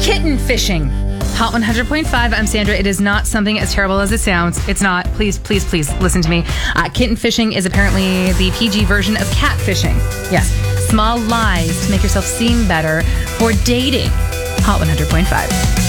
Kitten fishing. Hot 100.5. I'm Sandra. It is not something as terrible as it sounds. It's not. Please listen to me. Kitten fishing is apparently the PG version of catfishing. Yes. Small lies to make yourself seem better for dating. Hot 100.5.